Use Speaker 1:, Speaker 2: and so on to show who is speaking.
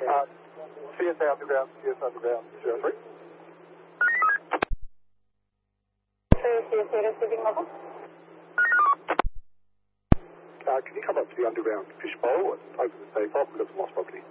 Speaker 1: CSA Underground, 03.
Speaker 2: CSA receiving level.
Speaker 1: Can you come up to the underground fishbowl and open the safe off? We've got some lost property.